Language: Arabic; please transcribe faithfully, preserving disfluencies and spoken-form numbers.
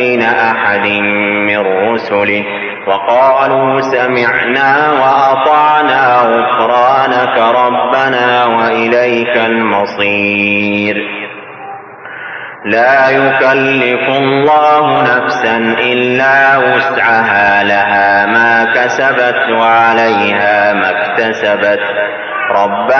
بين أحد من رسله وقالوا سمعنا وأطعنا غفرانك ربنا وإليك المصير. لا يكلف الله نفسا إلا وسعها، لها ما كسبت وعليها ما اكتسبت. ربنا